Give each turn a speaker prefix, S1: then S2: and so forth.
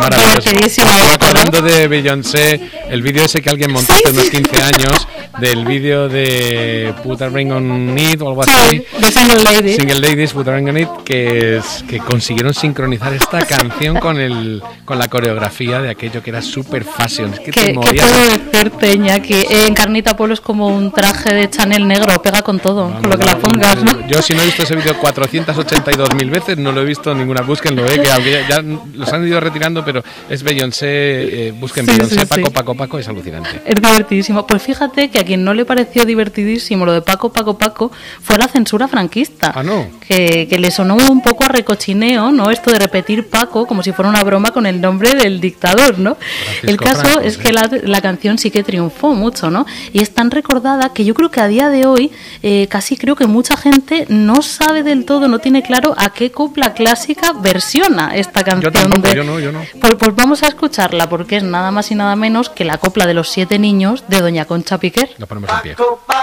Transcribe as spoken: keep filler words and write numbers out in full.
S1: maravilloso. Hablando de Beyoncé, el vídeo ese que alguien montó hace unos quince años, del vídeo de Put a Ring on It o algo así,
S2: de Single Ladies,
S1: Single Ladies, Put a Ring on It, que, es, que consiguieron sincronizar esta canción con el con la coreografía de aquello que era super fashion. Es que
S2: ¿Qué,
S1: te morías.
S2: ¿Qué puedo decirte, Iñaki? Eh, Encarnita Pueblo es como un traje de Chanel negro, pega con todo, vamos, con lo que la pongas, ¿no?
S1: Yo, si no he visto ese vídeo cuatrocientas ochenta y dos mil veces, no lo he visto en ninguna. Búsquenlo, eh, que ya, ya los han ido retirando, pero es Beyoncé, eh, busquen sí, Beyoncé, sí, Paco, sí. Paco, Paco, es alucinante.
S2: Es divertidísimo. Pues fíjate que a quien no le pareció divertidísimo lo de Paco, Paco, Paco, fue la censura franquista.
S1: Ah, no.
S2: Que, que le sonó un poco a recochineo, ¿no? Esto de repetir Paco como si fuera una broma con el nombre del dictador, ¿no? Francisco el caso Franco, es sí. que la, la canción sí que triunfó mucho, ¿no? Y es tan recordada que yo creo que a día de hoy eh, casi creo que mucha gente no sabe del todo, no tiene claro a qué copla clásica versiona esta canción.
S1: Yo tampoco,
S2: de,
S1: yo no, yo no.
S2: Pues, pues vamos a escucharla porque es nada más y nada menos que la copla de los siete niños de Doña Concha Piquer.
S1: La ponemos en pie.